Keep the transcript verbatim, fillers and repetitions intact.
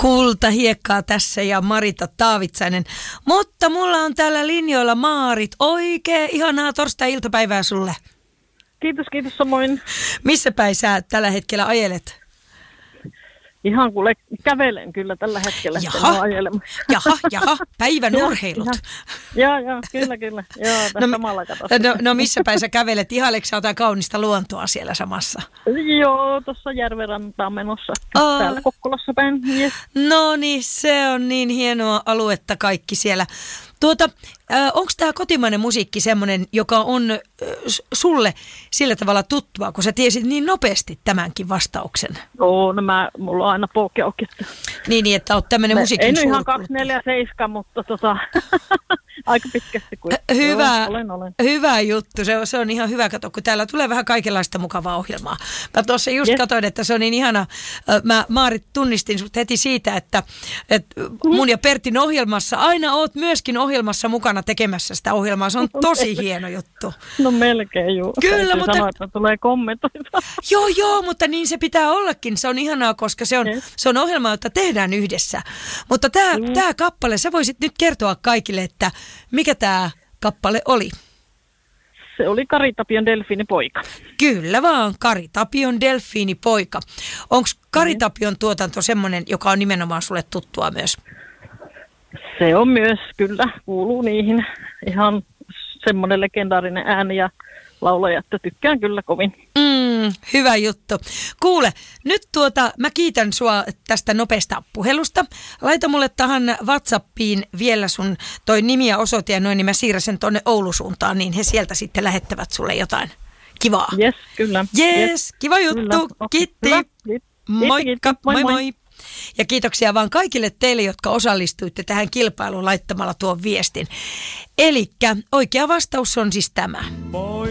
Kultahiekkaa tässä ja Marita Taavitsainen. Mutta mulla on täällä linjoilla Maarit. Oikein ihanaa torstai-iltapäivää sulle. Kiitos, kiitos samoin. Missä päin sä tällä hetkellä ajelet? Ihan kuule kävelen kyllä tällä hetkellä. Jaha, jaha, jaha, päivän urheilut. Joo, joo, kyllä, kyllä. Joo, tässä no, samalla katossa. No, no missä päin sä kävelet? Ihaileeko sä jotain kaunista luontoa siellä samassa? Joo, tuossa järvenrantaan menossa. Oh. Täällä Kokkolassa päin. Yes. No niin, se on niin hienoa aluetta kaikki siellä. Tuota, äh, onko tämä kotimainen musiikki semmoinen, joka on äh, sulle sillä tavalla tuttua, kun sä tiesit niin nopeasti tämänkin vastauksen? Joo, no mä, mulla on aina pokeokki. Niin, niin, että oot tämmöinen musiikin suurkuluttaja. En ihan suurkuluttaja. kaksi neljä seitsemän, mutta tota, aika pitkästi. Kuin. Hyvä, Joo, olen, olen. hyvä juttu, se on, se on ihan hyvä kato, kun täällä tulee vähän kaikenlaista mukavaa ohjelmaa. Mä tuossa just yes. katsoin, että se on niin ihana. Mä Maarit tunnistin sut heti siitä, että, että mun ja Pertin ohjelmassa aina oot myöskin ohjelmassa mukana tekemässä sitä ohjelmaa. Se on tosi hieno juttu. No melkein juu. Kyllä, mutta... sanoa, että tulee kommentoita. Joo, joo, mutta niin se pitää ollakin. Se on ihanaa, koska se on, yes. se on ohjelma, jota tehdään yhdessä. Mutta tämä mm. tää kappale, sä voisit nyt kertoa kaikille, että mikä tämä kappale oli? Se oli Kari Tapion Delfiinipoika. Kyllä vaan, Kari Tapion Delfiinipoika. Onko Kari Tapion tuotanto semmoinen, joka on nimenomaan sulle tuttua myös? Se on myös, kyllä, kuuluu niihin. Ihan semmoinen legendaarinen ääni ja laulaja, että tykkään kyllä kovin. Mm, hyvä juttu. Kuule, nyt tuota, mä kiitän sua tästä nopeasta puhelusta. Laita mulle tähän WhatsAppiin vielä sun toi nimi ja osoite ja noin, niin mä siirrän sen tonne Oulusuuntaan, niin he sieltä sitten lähettävät sulle jotain kivaa. Yes, kyllä. Yes, yes. Kiva juttu. Kyllä. Kiitti. Hyvä. Moikka. Kiitti. Moi, moi moi. moi. Ja kiitoksia vaan kaikille teille, jotka osallistuitte tähän kilpailuun laittamalla tuon viestin. Elikkä oikea vastaus on siis tämä.